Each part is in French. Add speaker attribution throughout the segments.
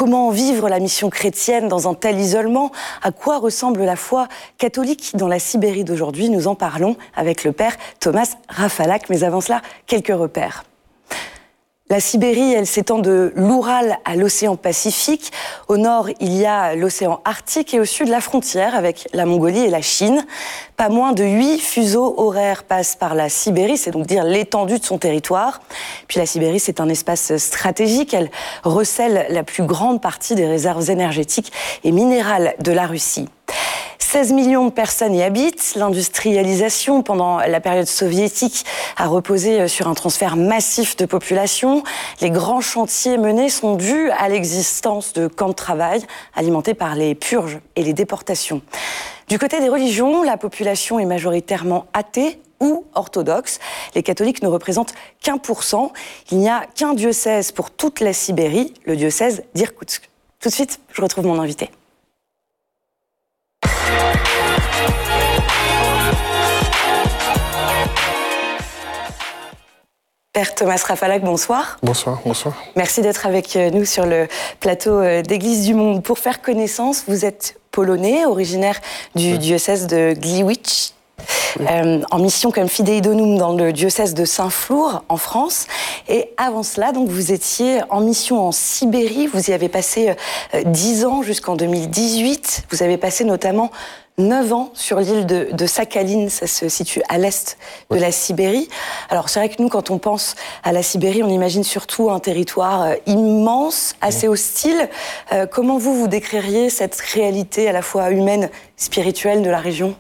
Speaker 1: Comment vivre la mission chrétienne dans un tel isolement? À quoi ressemble la foi catholique dans la Sibérie d'aujourd'hui? Nous en parlons avec le père Thomas Rafalak. Mais avant cela, quelques repères. La Sibérie, elle s'étend de l'Oural à l'océan Pacifique. Au nord, il y a l'océan Arctique et au sud, la frontière avec la Mongolie et la Chine. Pas moins de 8 fuseaux horaires passent par la Sibérie, c'est donc dire l'étendue de son territoire. Puis la Sibérie, c'est un espace stratégique. Elle recèle la plus grande partie des réserves énergétiques et minérales de la Russie. 16 millions de personnes y habitent. L'industrialisation pendant la période soviétique a reposé sur un transfert massif de population. Les grands chantiers menés sont dus à l'existence de camps de travail alimentés par les purges et les déportations. Du côté des religions, la population est majoritairement athée ou orthodoxe. Les catholiques ne représentent qu'1%. Il n'y a qu'un diocèse pour toute la Sibérie, le diocèse d'Irkoutsk. Tout de suite, je retrouve mon invité. Père Thomas Rafalak, bonsoir.
Speaker 2: Bonsoir, bonsoir.
Speaker 1: Merci d'être avec nous sur le plateau d'Église du Monde. Pour faire connaissance, vous êtes polonais, originaire du diocèse de Gliwice, en mission comme fidei donum dans le diocèse de Saint-Flour, en France. Et avant cela, donc, vous étiez en mission en Sibérie. Vous y avez passé 10 ans jusqu'en 2018. Vous avez passé notamment 9 ans sur l'île de Sakhaline, ça se situe à l'est de la Sibérie. Alors c'est vrai que nous, quand on pense à la Sibérie, on imagine surtout un territoire immense, assez hostile. Comment vous décririez cette réalité à la fois humaine, spirituelle de la région?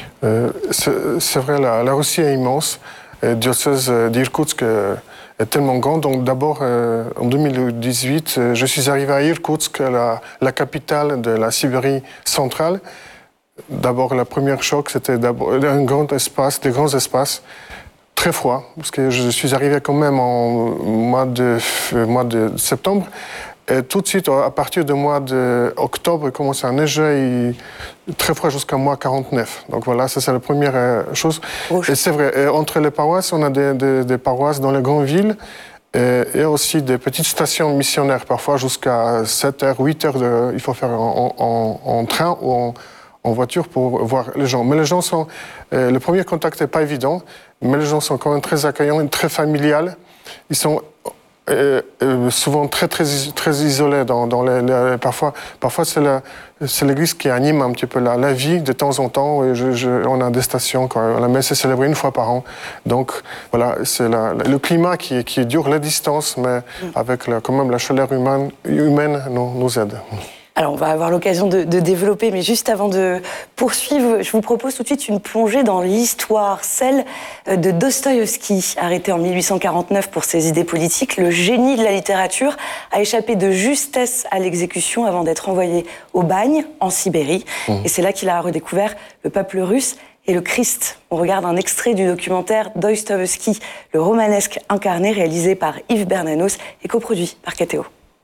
Speaker 2: C'est vrai, la Russie est immense. Le diocèse d'Irkoutsk est tellement grand. Donc d'abord, en 2018, je suis arrivé à Irkoutsk, la capitale de la Sibérie centrale. D'abord, la première choc, c'était d'abord un grand espace, des grands espaces, très froid, parce que je suis arrivé quand même en mois de septembre. Et tout de suite, à partir du mois d'octobre, il commence à neiger, très froid jusqu'à mois 49. Donc voilà, ça c'est la première chose. Et c'est vrai, et entre les paroisses, on a des paroisses dans les grandes villes, et aussi des petites stations missionnaires, parfois jusqu'à 7h, 8h, il faut faire en train ou en voiture pour voir les gens. Mais les gens sont... le premier contact n'est pas évident, mais les gens sont quand même très accueillants et très familiales. Ils sont souvent très isolés. Parfois c'est l'église qui anime un petit peu la vie de temps en temps. Et on a des stations, quand la messe est célébrée une fois par an. Donc voilà, c'est le climat qui dure, la distance, mais avec quand même la chaleur humaine nous aide.
Speaker 1: Alors, on va avoir l'occasion de développer, mais juste avant de poursuivre, je vous propose tout de suite une plongée dans l'histoire, celle de Dostoïevski, arrêté en 1849 pour ses idées politiques. Le génie de la littérature a échappé de justesse à l'exécution avant d'être envoyé au bagne, en Sibérie. Et c'est là qu'il a redécouvert le peuple russe et le Christ. On regarde un extrait du documentaire Dostoïevski, le romanesque incarné, réalisé par Yves Bernanos et coproduit par KTO.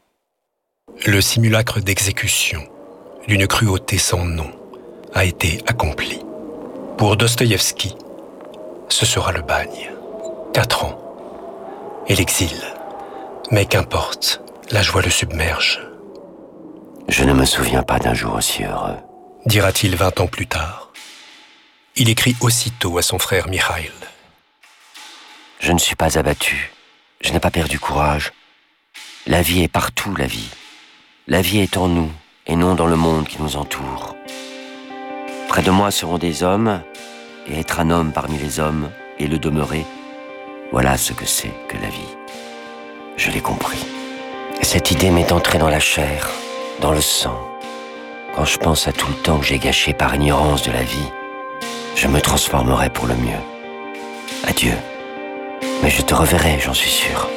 Speaker 3: Le simulacre d'exécution d'une cruauté sans nom a été accompli. Pour Dostoïevski, ce sera le bagne, 4 ans, et l'exil. Mais qu'importe, la joie le submerge.
Speaker 4: Je ne me souviens pas d'un jour aussi heureux,
Speaker 3: dira-t-il 20 ans plus tard. Il écrit aussitôt à son frère Mikhail.
Speaker 4: Je ne suis pas abattu, je n'ai pas perdu courage. La vie est partout, la vie. La vie est en nous, et non dans le monde qui nous entoure. Près de moi seront des hommes, et être un homme parmi les hommes, et le demeurer, voilà ce que c'est que la vie. Je l'ai compris. Et cette idée m'est entrée dans la chair, dans le sang. Quand je pense à tout le temps que j'ai gâché par ignorance de la vie, je me transformerai pour le mieux. Adieu. Mais je te reverrai, j'en suis sûr.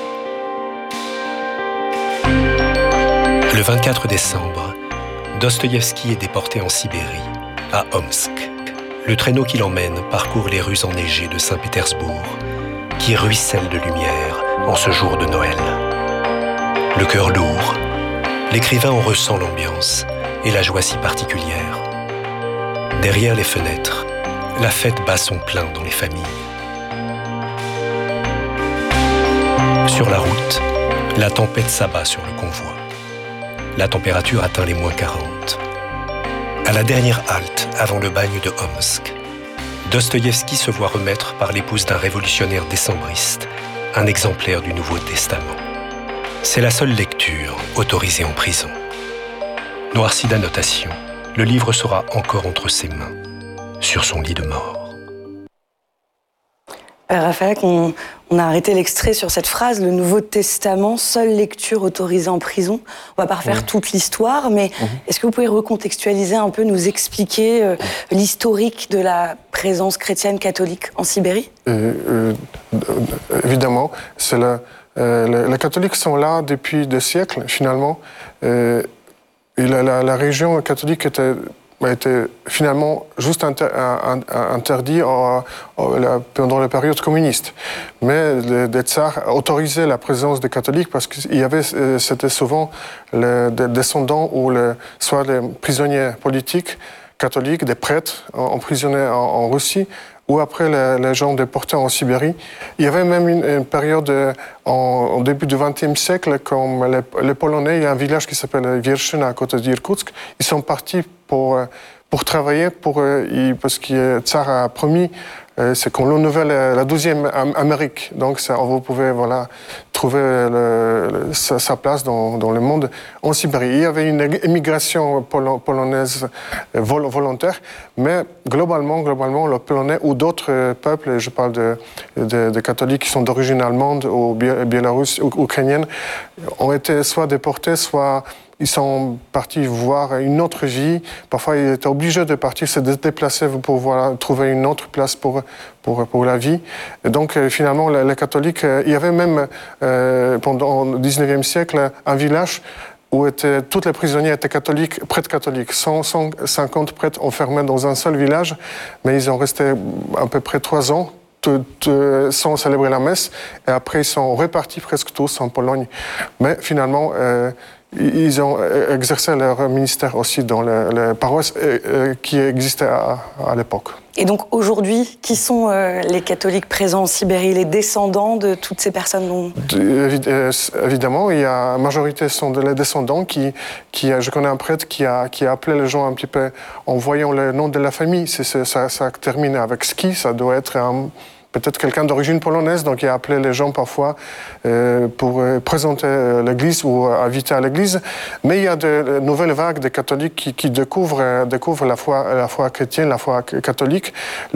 Speaker 3: Le 24 décembre, Dostoïevski est déporté en Sibérie, à Omsk. Le traîneau qui l'emmène parcourt les rues enneigées de Saint-Pétersbourg, qui ruissellent de lumière en ce jour de Noël. Le cœur lourd, l'écrivain en ressent l'ambiance et la joie si particulière. Derrière les fenêtres, la fête bat son plein dans les familles. Sur la route, la tempête s'abat sur le convoi. La température atteint les -40. À la dernière halte, avant le bagne de Omsk, Dostoïevski se voit remettre par l'épouse d'un révolutionnaire décembriste un exemplaire du Nouveau Testament. C'est la seule lecture autorisée en prison. Noirci d'annotations, le livre sera encore entre ses mains, sur son lit de mort.
Speaker 1: Raffaelak, on a arrêté l'extrait sur cette phrase, le Nouveau Testament, seule lecture autorisée en prison. On va pas refaire toute l'histoire, mais est-ce que vous pouvez recontextualiser un peu, nous expliquer l'historique de la présence chrétienne catholique en Sibérie?
Speaker 2: Évidemment, c'est les catholiques sont là depuis des siècles, finalement. Et la région catholique a été finalement juste interdit pendant la période communiste. Mais les tsars autorisaient la présence des catholiques parce que c'était souvent des descendants ou soit des prisonniers politiques catholiques, des prêtres emprisonnés en Russie, ou après les gens déportés en Sibérie. Il y avait même une période au début du XXe siècle, comme les Polonais, il y a un village qui s'appelle Wierzyna à côté d'Irkoutsk, ils sont partis pour travailler, parce que le tsar a promis, c'est qu'on renouvelle la 12e Amérique. Donc vous pouvez trouver sa place dans le monde en Sibérie. Il y avait une émigration polonaise volontaire, mais globalement, le Polonais ou d'autres peuples, je parle de catholiques qui sont d'origine allemande ou biélorusse ou ukrainienne, ont été soit déportés, soit ils sont partis voir une autre vie. Parfois, ils étaient obligés de partir, se déplacer pour trouver une autre place pour la vie. Et donc, finalement, les catholiques, il y avait même, pendant le 19e siècle, un village où tous les prisonniers étaient catholiques, prêtres catholiques. 150 prêtres enfermés dans un seul village, mais ils ont resté à peu près 3 ans. Sans célébrer la messe, et après ils sont repartis presque tous en Pologne. Mais finalement, ils ont exercé leur ministère aussi dans les paroisses qui existaient à l'époque.
Speaker 1: Et donc aujourd'hui, qui sont les catholiques présents en Sibérie, les descendants de toutes ces personnes
Speaker 2: Évidemment, il y a la majorité sont les descendants je connais un prêtre qui a appelé les gens un petit peu en voyant le nom de la famille. Ça termine avec ski, ça doit être peut-être quelqu'un d'origine polonaise, donc il a appelé les gens parfois pour présenter l'église ou inviter à l'église. Mais il y a de nouvelles vagues de catholiques qui découvrent la foi chrétienne, la foi catholique.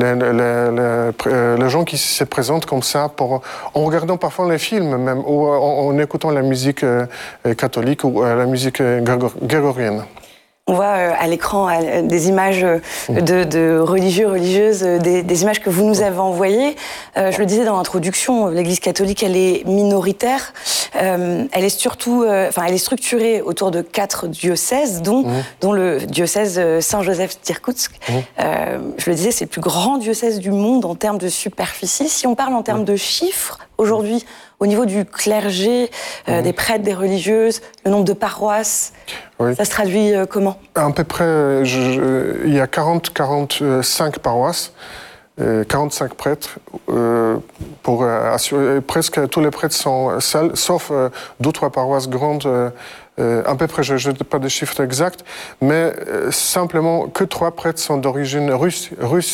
Speaker 2: Les gens qui se présentent comme ça en regardant parfois les films même, ou en écoutant la musique catholique ou la musique grégorienne.
Speaker 1: On voit à l'écran des images de religieux, religieuses, des images que vous nous avez envoyées. Je le disais dans l'introduction, l'Église catholique, elle est minoritaire. Elle est surtout, elle est structurée autour de 4 diocèses, dont le diocèse Saint-Joseph d'Irkoutsk. Je le disais, c'est le plus grand diocèse du monde en termes de superficie. Si on parle en termes de chiffres, aujourd'hui, au niveau du clergé, des prêtres, des religieuses, le nombre de paroisses, ça se traduit comment?
Speaker 2: À peu près, il y a 45 paroisses, 45 prêtres, pour assurer, presque tous les prêtres sont seuls, sauf 2 ou 3 paroisses grandes. À peu près, je n'ai pas de chiffres exacts, mais simplement que 3 prêtres sont d'origine russe,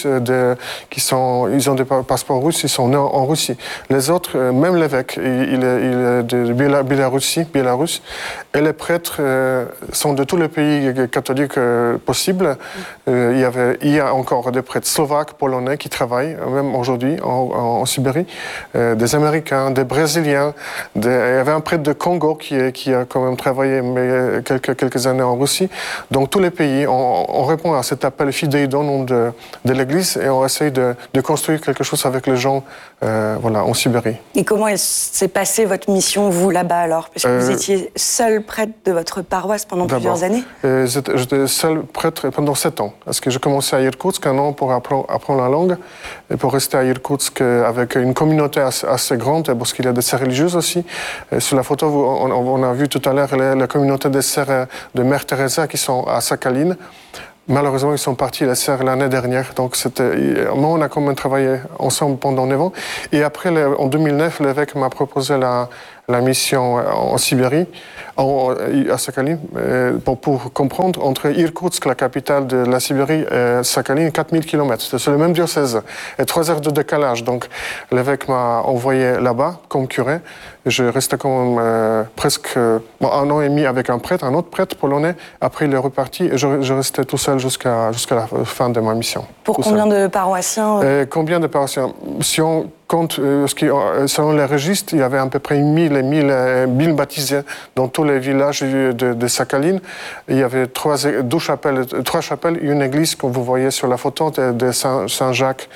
Speaker 2: ils ont des passeports russes, ils sont nés en Russie. Les autres, même l'évêque, il est de Biélorusse, et les prêtres sont de tous les pays catholiques possibles. Il y a encore des prêtres slovaques, polonais qui travaillent, même aujourd'hui en Sibérie, des Américains, des Brésiliens, il y avait un prêtre de Congo qui a quand même travaillé mais quelques années en Russie. Donc tous les pays, on répond à cet appel fidei donum de l'Église et on essaye de construire quelque chose avec les gens en Sibérie.
Speaker 1: Et comment s'est passée votre mission, vous, là-bas, alors? Parce que vous étiez seul prêtre de votre paroisse pendant plusieurs années.
Speaker 2: J'étais seul prêtre pendant 7 ans. Parce que j'ai commencé à Irkoutsk 1 an pour apprendre la langue et pour rester à Irkoutsk avec une communauté assez grande, parce qu'il y a des sœurs religieuses aussi. Et sur la photo, on a vu tout à l'heure la communauté des sœurs de Mère Teresa qui sont à Sakhaline. Malheureusement, ils sont partis, les sœurs, l'année dernière. Donc, moi, on a quand même travaillé ensemble pendant 9 ans. Et après, en 2009, l'évêque m'a proposé la la mission en Sibérie, à Sakhalin, pour comprendre, entre Irkoutsk, la capitale de la Sibérie, et Sakhalin, 4000 km. C'est le même diocèse, et 3 heures de décalage. Donc l'évêque m'a envoyé là-bas comme curé. Je restais quand même presque 1 an et demi avec un autre prêtre polonais. Après, il est reparti et je restais tout seul jusqu'à la fin de ma mission.
Speaker 1: Pour combien de paroissiens
Speaker 2: Combien de paroissiens? Si on compte, selon les registres, il y avait à peu près 1000 baptisés dans tous les villages de Sakhalin. Il y avait 3 chapelles et une église, comme vous voyez sur la photo, de Saint-Jacques,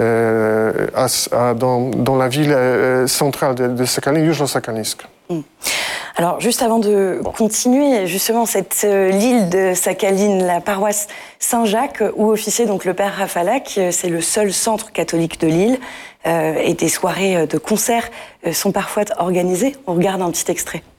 Speaker 2: dans la ville centrale de Sakhalin, Yuzhno-Sakhalinsk.
Speaker 1: Alors, juste avant de continuer, justement, l'île de Sakhalin, la paroisse Saint-Jacques, où officiait donc le père Rafalak, c'est le seul centre catholique de l'île, et des soirées de concerts sont parfois organisées. On regarde un petit extrait.